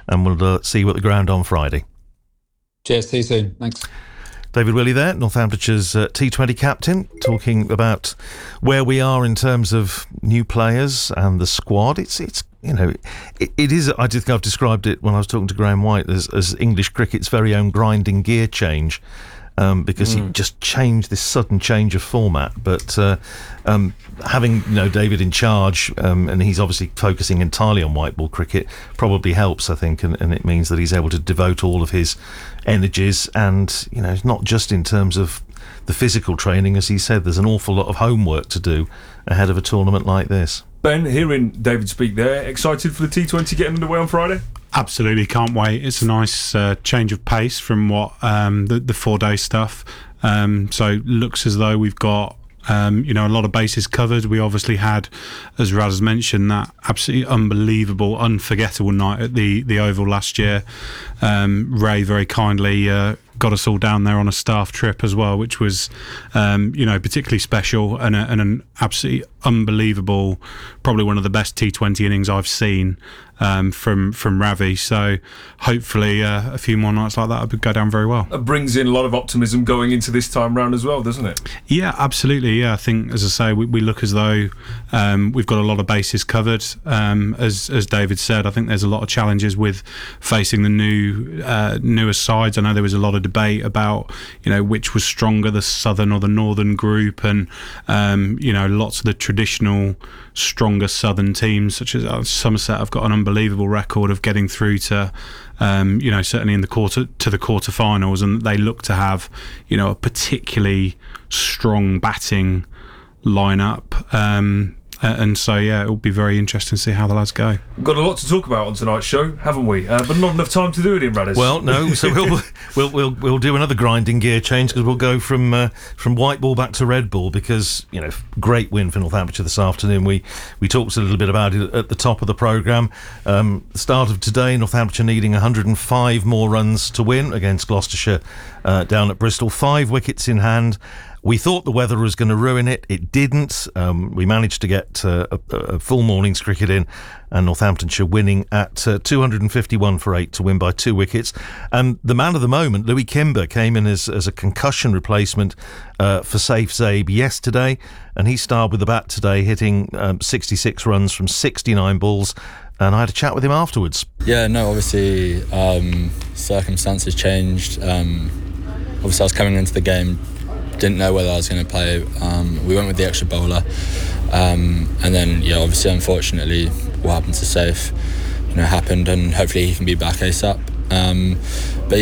and we'll see you at the ground on Friday. Cheers, see you soon. Thanks. David Willey there, Northamptonshir's T20 captain, talking about where we are in terms of new players and the squad. It is. I think I've described it when I was talking to Graham White as English cricket's very own grinding gear change. Because he just changed this sudden change of format. But having David in charge, and he's obviously focusing entirely on white ball cricket, probably helps, I think, and it means that he's able to devote all of his energies, and not just in terms of the physical training, as he said. There's an awful lot of homework to do ahead of a tournament like this. Ben, hearing David speak there, excited for the T20 getting underway on Friday? Absolutely, can't wait. It's a nice change of pace from what the 4-day stuff. So looks as though we've got a lot of bases covered. We obviously had, as Raz has mentioned, that absolutely unbelievable, unforgettable night at the Oval last year. Ray very kindly got us all down there on a staff trip as well, which was particularly special, and an absolutely unbelievable, probably one of the best T20 innings I've seen from Ravi. So hopefully a few more nights like that would go down very well. It brings in a lot of optimism going into this time round as well, doesn't it? Yeah, absolutely. Yeah, I think, as I say, we look as though we've got a lot of bases covered. As David said, I think there's a lot of challenges with facing the newer sides. I know there was a lot of debate about which was stronger, the southern or the northern group, and lots of the traditional stronger southern teams such as Somerset have got an unbelievable record of getting through to certainly in the quarterfinals, and they look to have a particularly strong batting lineup. And so, it will be very interesting to see how the lads go. We've got a lot to talk about on tonight's show, haven't we? But not enough time to do it in Radis. Well, no. So we'll do another grinding gear change, because we'll go from white ball back to red ball, because great win for Northamptonshire this afternoon. We talked a little bit about it at the top of the programme. The start of today, Northamptonshire needing 105 more runs to win against Gloucestershire down at Bristol. 5 wickets in hand. We thought the weather was going to ruin it. It didn't. We managed to get a full morning's cricket in, and Northamptonshire winning at 251 for 8 to win by 2 wickets. And the man of the moment, Louis Kimber, came in as a concussion replacement for Saif Zaib yesterday, and he starred with the bat today, hitting 66 runs from 69 balls. And I had a chat with him afterwards. Yeah, no, obviously circumstances changed. Obviously I was coming into the game, didn't know whether I was going to play. We went with the extra bowler, and then obviously unfortunately what happened to Saif happened, and hopefully he can be back ASAP. But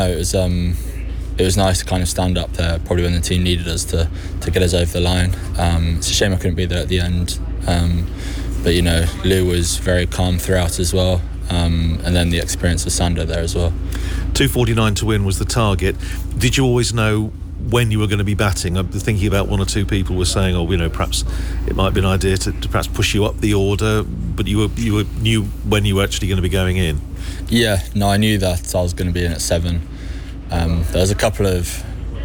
it was nice to kind of stand up there probably when the team needed us to get us over the line. It's a shame I couldn't be there at the end, but Lou was very calm throughout as well, and then the experience of Sander there as well. 249 to win was the target. Did you always know when you were going to be batting? I'm thinking about one or two people were saying, perhaps it might be an idea to perhaps push you up the order, but you knew when you were actually going to be going in. Yeah, no, I knew that I was going to be in at 7. There was a couple of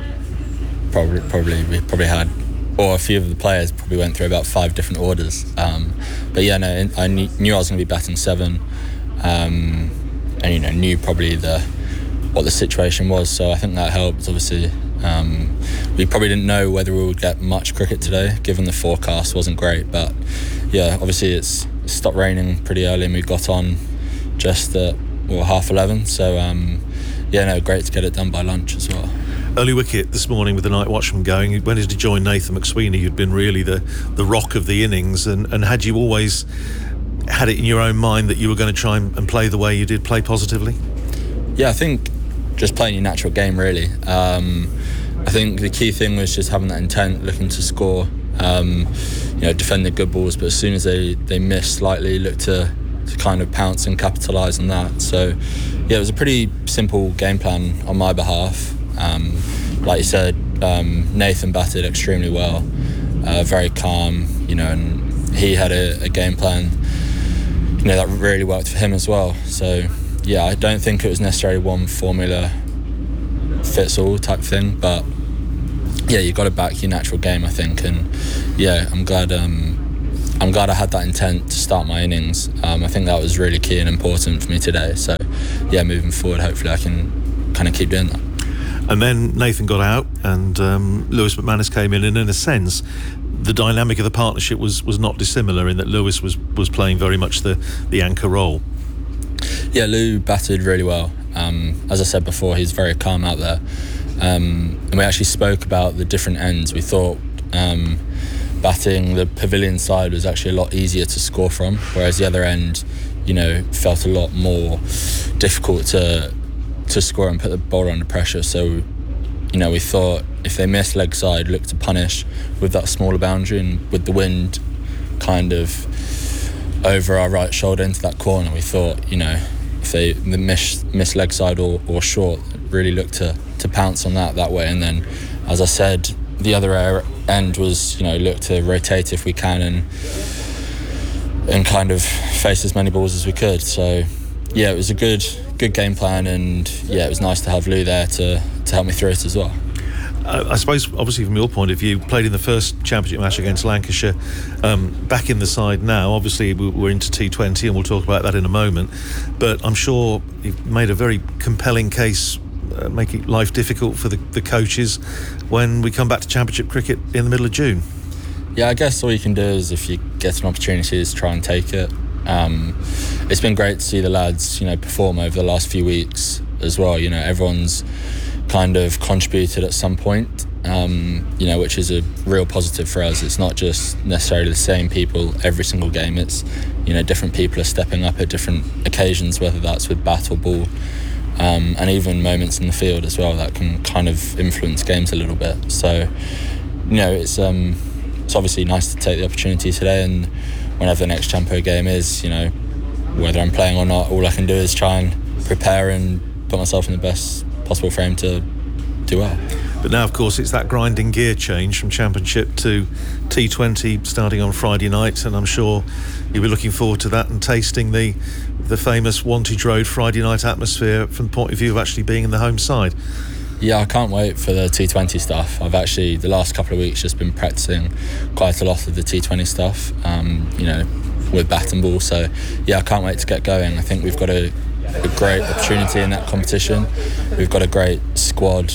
we had, or a few of the players probably went through about 5 different orders. But yeah, no, I knew I was going to be batting 7, and knew probably what the situation was. So I think that helped. Obviously, we probably didn't know whether we would get much cricket today, given the forecast wasn't great. But yeah, obviously it's stopped raining pretty early, and we got on just at 11:30. So great to get it done by lunch as well. Early wicket this morning with the night watchman going. You went in to join Nathan McSweeney, who'd been really the rock of the innings, and had you always had it in your own mind that you were going to try and play the way you did, play positively? Yeah, I think just playing your natural game, really. I think the key thing was just having that intent, looking to score, defending good balls, but as soon as they missed slightly, look to kind of pounce and capitalise on that. So yeah, it was a pretty simple game plan on my behalf. Like you said, Nathan batted extremely well, very calm, and he had a game plan that really worked for him as well. So yeah, I don't think it was necessarily one formula fits all type thing, but yeah, you got to back your natural game, I think. And yeah, I'm glad I had that intent to start my innings. I think that was really key and important for me today. So yeah, moving forward, hopefully I can kind of keep doing that. And then Nathan got out, and Lewis McManus came in, and in a sense, the dynamic of the partnership was not dissimilar in that Lewis was playing very much the anchor role. Yeah, Lou batted really well. As I said before, he's very calm out there. And we actually spoke about the different ends. We thought batting the Pavilion side was actually a lot easier to score from, whereas the other end, felt a lot more difficult to score and put the bowler under pressure. So, we thought if they missed leg side, look to punish with that smaller boundary, and with the wind kind of over our right shoulder into that corner, we thought, if they miss leg side or short, really look to pounce on that way. And then, as I said, the other end was, look to rotate if we can and kind of face as many balls as we could. So, yeah, it was a good game plan, and yeah, it was nice to have Lou there to help me through it as well. I suppose, obviously, from your point of view, played in the first championship match against Lancashire, back in the side now. Obviously, we're into T20, and we'll talk about that in a moment. But I'm sure you've made a very compelling case, making life difficult for the coaches when we come back to championship cricket in the middle of June. Yeah, I guess all you can do is, if you get an opportunity, is try and take it. It's been great to see the lads, perform over the last few weeks as well. Everyone's kind of contributed at some point, which is a real positive for us. It's not just necessarily the same people every single game. It's, different people are stepping up at different occasions, whether that's with bat or ball, and even moments in the field as well that can kind of influence games a little bit. So, it's obviously nice to take the opportunity today, and whenever the next Champo game is, whether I'm playing or not, all I can do is try and prepare and put myself in the best possible frame to do well. But now, of course, it's that grinding gear change from Championship to T20 starting on Friday night, and I'm sure you'll be looking forward to that and tasting the famous Wantage Road Friday night atmosphere from the point of view of actually being in the home side. Yeah, I can't wait for the T20 stuff. I've actually, the last couple of weeks, just been practicing quite a lot of the T20 stuff, with bat and ball. So, yeah, I can't wait to get going. I think we've got a great opportunity in that competition. We've got a great squad,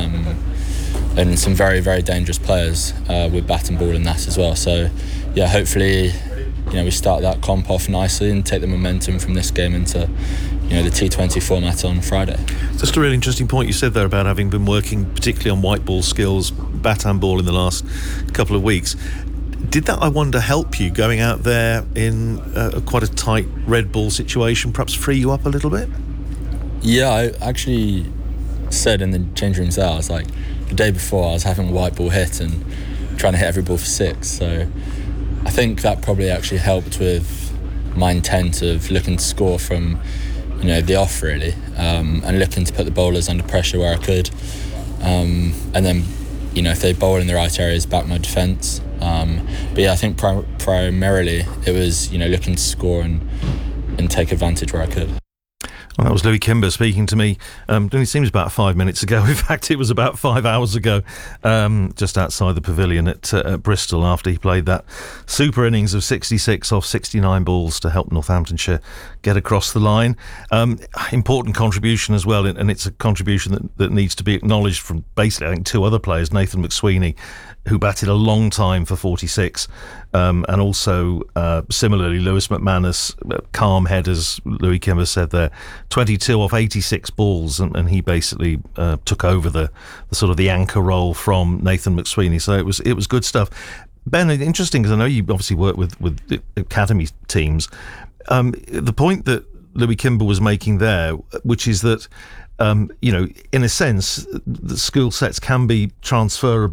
and some very, very dangerous players with bat and ball in that as well. So, yeah, hopefully, we start that comp off nicely and take the momentum from this game into the T20 format on Friday. Just a really interesting point you said there about having been working particularly on white ball skills, bat and ball in the last couple of weeks. Did that, I wonder, help you going out there in quite a tight red ball situation, perhaps free you up a little bit? Yeah, I actually said in the change rooms there, I was like, the day before I was having a white ball hit and trying to hit every ball for six. So I think that probably actually helped with my intent of looking to score from the off, really, and looking to put the bowlers under pressure where I could, and then if they bowl in the right areas, back my defence. But yeah, I think primarily it was looking to score and take advantage where I could. Well, that was Louis Kimber speaking to me. It seems about 5 minutes ago. In fact, it was about 5 hours ago, just outside the Pavilion at Bristol, after he played that super innings of 66 off 69 balls to help Northamptonshire get across the line. Important contribution as well, and it's a contribution that needs to be acknowledged from basically, I think, two other players, Nathan McSweeney, who batted a long time for 46, and also similarly Lewis McManus, calm head, as Louis Kimber said there, 22 off 86 balls, and he basically took over the sort of the anchor role from Nathan McSweeney. So it was good stuff. Ben, interesting, because I know you obviously work with academy teams. The point that Louis Kimber was making there, which is that in a sense, the skill sets can be transferable